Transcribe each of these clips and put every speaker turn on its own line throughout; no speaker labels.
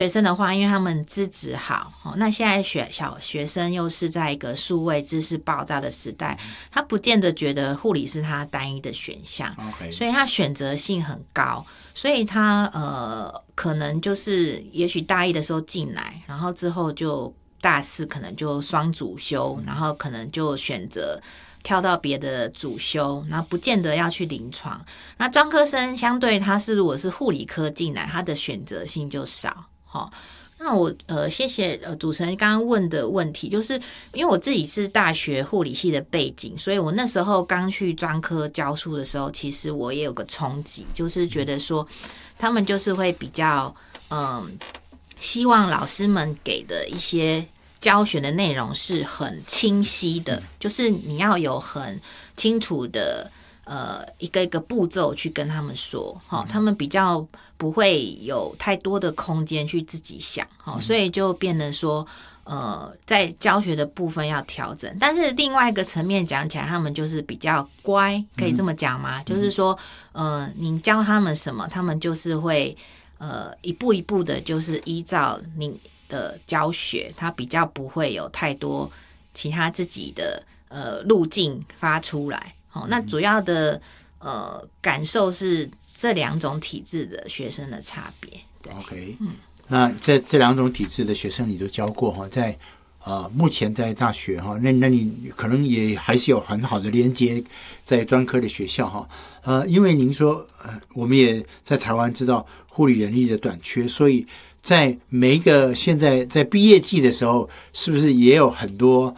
学生的话，因为他们资质好，那现在小学生又是在一个数位知识爆炸的时代，他不见得觉得护理是他单一的选项，所以他选择性很高，所以他可能就是也许大一的时候进来，然后之后就大四可能就双主修，然后可能就选择跳到别的主修，然后不见得要去临床。那专科生相对他是如果是护理科进来，他的选择性就少。那我谢谢主持人刚刚问的问题，就是因为我自己是大学护理系的背景，所以我那时候刚去专科教书的时候，其实我也有个冲击，就是觉得说他们就是会比较希望老师们给的一些教学的内容是很清晰的，就是你要有很清楚的一个一个步骤去跟他们说，他们比较不会有太多的空间去自己想，所以就变得说在教学的部分要调整。但是另外一个层面讲起来，他们就是比较乖，可以这么讲吗？就是说你教他们什么，他们就是会一步一步的就是依照你的教学，他比较不会有太多其他自己的路径发出来。那主要的感受是这两种体制的学生的差别。对
OK， 那这两种体制的学生你都教过哈，在目前在大学哈，那你可能也还是有很好的连接在专科的学校哈。因为您说我们也在台湾知道护理人力的短缺，所以在每一个现在在毕业季的时候，是不是也有很多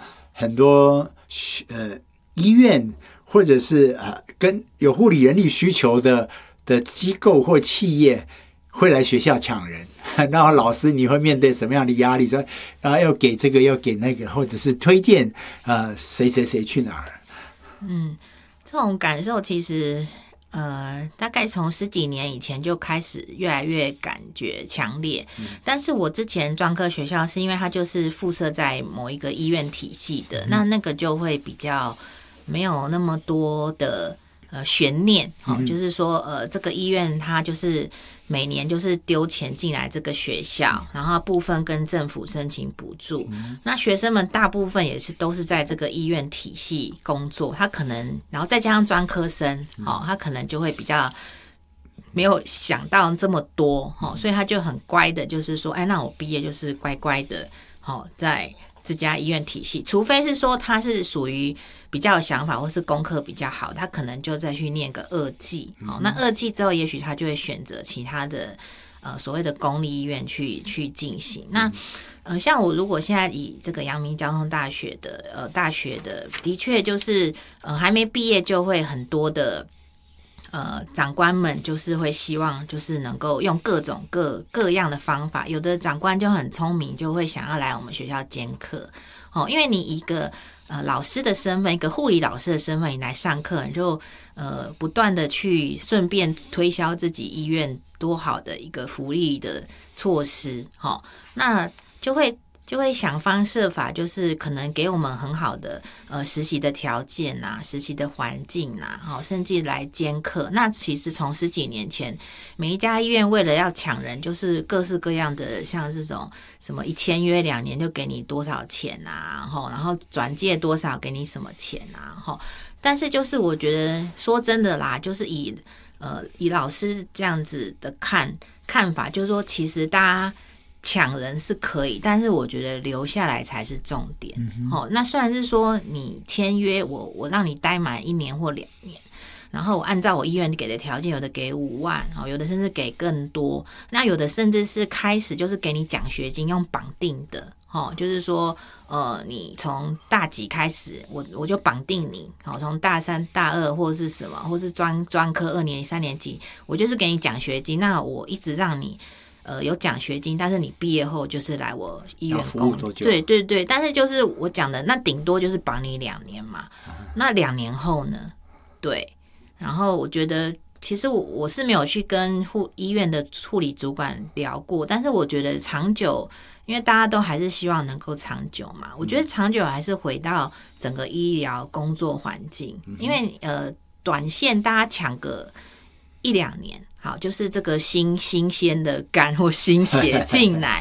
医院或者是跟有护理人力需求的机构或企业会来学校抢人？然后老师你会面对什么样的压力？说要给这个要给那个，或者是推荐谁去哪儿？
这种感受其实大概从10几年以前就开始越来越感觉强烈。但是我之前专科学校是因为它就是附设在某一个医院体系的，那个就会比较没有那么多的悬念，就是说这个医院它就是每年就是丢钱进来这个学校，然后部分跟政府申请补助，那学生们大部分也是都是在这个医院体系工作，他可能然后再加上专科生，他可能就会比较没有想到这么多，所以他就很乖的，就是说那我毕业就是乖乖的在这家医院体系，除非是说他是属于比较有想法或是功课比较好，他可能就再去念个2技，那2技之后也许他就会选择其他的所谓的公立医院去进行。那像我如果现在以这个阳明交通大学的的确就是还没毕业就会很多的长官们就是会希望就是能够用各种各样的方法，有的长官就很聪明，就会想要来我们学校兼课，因为你一个老师的身份，一个护理老师的身份，你来上课，你就不断的去顺便推销自己医院多好的一个福利的措施，那就会想方设法，就是可能给我们很好的实习的条件啊，实习的环境啊，甚至来兼课。那其实从10几年前，每一家医院为了要抢人，就是各式各样的，像这种什么一签约2年就给你多少钱啊，然后转介多少给你什么钱啊，但是就是我觉得说真的啦，就是以老师这样子的看法，就是说其实大家抢人是可以，但是我觉得留下来才是重点。那虽然是说你签约我让你待满1年或2年，然后我按照我医院给的条件，有的给5万，有的甚至给更多，那有的甚至是开始就是给你奖学金用绑定的，就是说你从大几开始我就绑定你，从大3大2或是什么，或是专科2年级3年级，我就是给你奖学金，那我一直让你有奖学金，但是你毕业后就是来我医院工作，对对对，但是就是我讲的，那顶多就是绑你2年嘛，那2年后呢？对，然后我觉得其实我是没有去跟医院的护理主管聊过，但是我觉得长久，因为大家都还是希望能够长久嘛，我觉得长久还是回到整个医疗工作环境，因为短线大家抢个1-2年。好，就是这个新鲜的肝或新血进来，